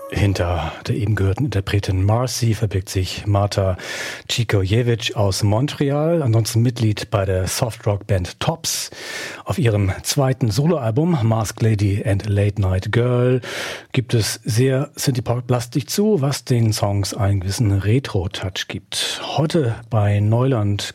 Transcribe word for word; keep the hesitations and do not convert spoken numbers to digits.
Hinter der eben gehörten Interpretin Marcy verbirgt sich Marta Cikojevic aus Montreal, ansonsten Mitglied bei der Softrock-Band Tops. Auf ihrem zweiten Soloalbum Masked Lady and Late Night Girl gibt es sehr Synthie-Pop-lastig zu, was den Songs einen gewissen Retro-Touch gibt. Heute bei Neuland